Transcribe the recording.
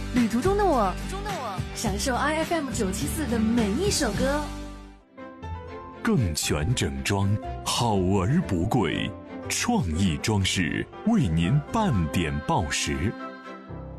旅途中的我，享受 IFM 974的每一首歌。 更全整装，好而不贵，创意装饰为您半点报时。